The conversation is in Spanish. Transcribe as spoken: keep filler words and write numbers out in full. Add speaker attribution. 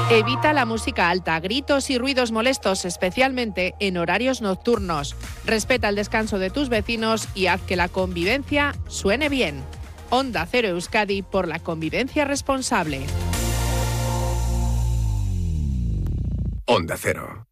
Speaker 1: Evita la música alta, gritos y ruidos molestos, especialmente en horarios nocturnos. Respeta el descanso de tus vecinos y haz que la convivencia suene bien. Onda Cero Euskadi, por la convivencia responsable.
Speaker 2: Onda Cero.